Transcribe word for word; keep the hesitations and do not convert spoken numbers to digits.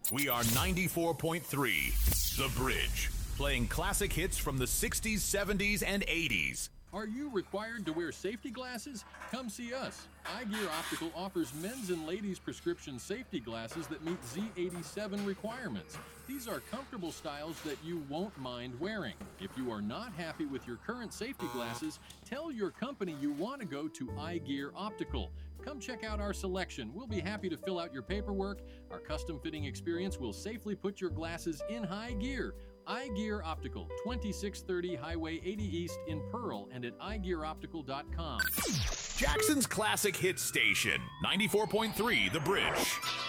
We are ninety-four point three, The Bridge, playing classic hits from the sixties, seventies, and eighties. Are you required to wear safety glasses? Come see us. iGear Optical offers men's and ladies' prescription safety glasses that meet Z eighty-seven requirements. These are comfortable styles that you won't mind wearing. If you are not happy with your current safety glasses, tell your company you want to go to iGear Optical. Come check out our selection. We'll be happy to fill out your paperwork. Our custom fitting experience will safely put your glasses in high gear. iGear Optical, twenty-six thirty Highway eighty East in Pearl and at i gear optical dot com. Jackson's classic hit station, ninety-four point three, The Bridge.